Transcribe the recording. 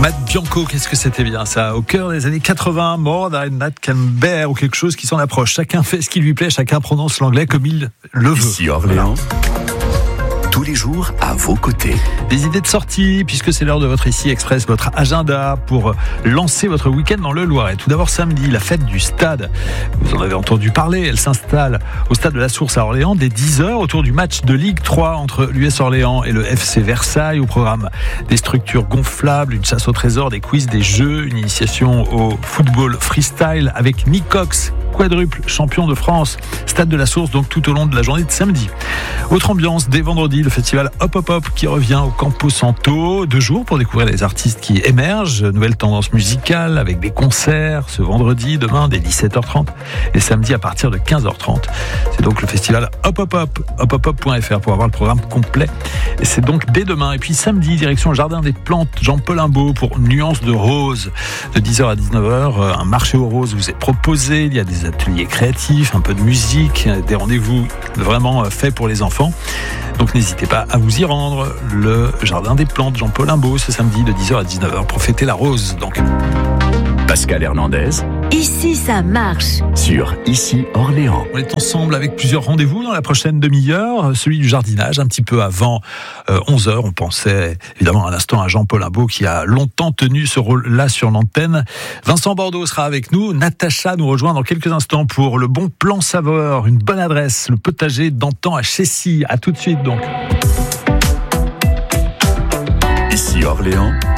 Matt Bianco, qu'est-ce que c'était bien ça, au cœur des années 80, More Than Nat Can Bear ou quelque chose qui s'en approche. Chacun fait ce qui lui plaît, chacun prononce l'anglais comme il le veut. Ici Orléans, tous les jours à vos côtés. Des idées de sortie, puisque c'est l'heure de votre Ici Express, votre agenda pour lancer votre week-end dans le Loiret. Tout d'abord samedi, la fête du stade. Vous en avez entendu parler, elle s'installe au stade de la Source à Orléans dès 10h autour du match de Ligue 3 entre l'US Orléans et le FC Versailles. Au programme des structures gonflables, une chasse au trésor, des quiz, des jeux, une initiation au football freestyle avec Nick Cox, quadruple champion de France. Stade de la Source donc tout au long de la journée de samedi. Autre ambiance, dès vendredi, le festival Hop Hop Hop qui revient au Campo Santo. 2 jours pour découvrir les artistes qui émergent. Nouvelle tendance musicale avec des concerts ce vendredi, demain dès 17h30 et samedi à partir de 15h30. C'est donc le festival Hop Hop Hop, hophop.fr pour avoir le programme complet. Et c'est donc dès demain. Et puis samedi, direction le Jardin des Plantes, Jean-Paul Imbaud pour Nuances de Rose. De 10h à 19h, un marché aux roses vous est proposé. Il y a des ateliers créatifs, un peu de musique, des rendez-vous vraiment faits pour les enfants. Donc n'hésitez pas à vous y rendre. Le Jardin des Plantes, Jean-Paul Imbaud, ce samedi de 10h à 19h pour fêter la rose. Donc. Pascal Hernandez. Ici, ça marche. Sur Ici Orléans. On est ensemble avec plusieurs rendez-vous dans la prochaine demi-heure. Celui du jardinage, un petit peu avant 11h. On pensait évidemment à l'instant à Jean-Paul Imbaud qui a longtemps tenu ce rôle-là sur l'antenne. Vincent Bordeaux sera avec nous. Natacha nous rejoint dans quelques instants pour le bon plan saveur. Une bonne adresse, le potager d'antan à Chessy. À tout de suite donc. Ici Orléans.